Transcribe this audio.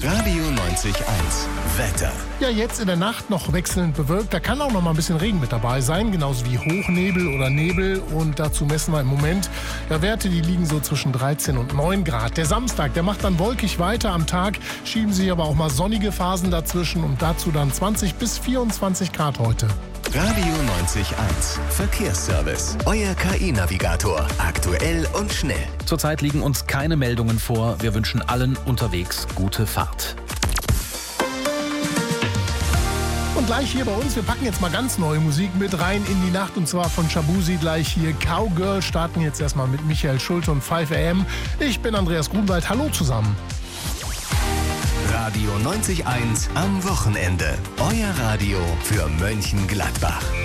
Radio 90.1 Wetter. Ja, jetzt in der Nacht noch wechselnd bewölkt. Da kann auch noch mal ein bisschen Regen mit dabei sein, genauso wie Hochnebel oder Nebel. Und dazu messen wir im Moment Werte, die liegen so zwischen 13 und 9 Grad. Der Samstag, der macht dann wolkig weiter. Am Tag schieben sich aber auch mal sonnige Phasen dazwischen und dazu dann 20 bis 24 Grad heute. Radio 90.1 Verkehrsservice. Euer KI-Navigator. Aktuell und schnell. Zurzeit liegen uns keine Meldungen vor. Wir wünschen allen unterwegs gute Fahrt. Und gleich hier bei uns, wir packen jetzt mal ganz neue Musik mit rein in die Nacht und zwar von Shabuzi gleich hier. Cowgirl starten jetzt erstmal mit Michael Schulte und 5 AM. Ich bin Andreas Grunwald, hallo zusammen. Radio 90.1 am Wochenende. Euer Radio für Mönchengladbach.